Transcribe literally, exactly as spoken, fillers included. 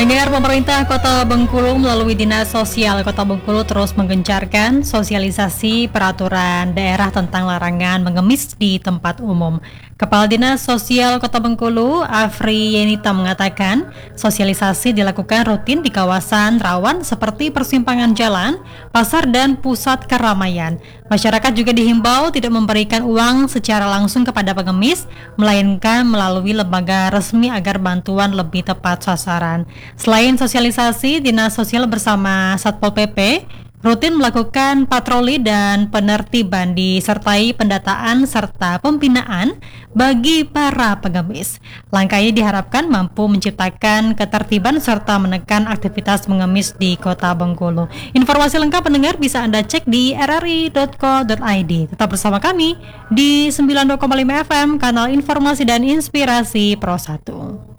Pendengar, pemerintah Kota Bengkulu melalui Dinas Sosial Kota Bengkulu terus menggencarkan sosialisasi peraturan daerah tentang larangan mengemis di tempat umum. Kepala Dinas Sosial Kota Bengkulu, Afri Yenita, mengatakan sosialisasi dilakukan rutin di kawasan rawan seperti persimpangan jalan, pasar, dan pusat keramaian. Masyarakat juga dihimbau tidak memberikan uang secara langsung kepada pengemis, melainkan melalui lembaga resmi agar bantuan lebih tepat sasaran. Selain sosialisasi, Dinas Sosial bersama Satpol P P rutin melakukan patroli dan penertiban disertai pendataan serta pembinaan bagi para pengemis. Langkah ini diharapkan mampu menciptakan ketertiban serta menekan aktivitas mengemis di Kota Bengkulu. Informasi lengkap pendengar bisa Anda cek di r r i dot co dot i d. Tetap bersama kami di sembilan puluh dua koma lima F M, kanal informasi dan inspirasi Pro satu.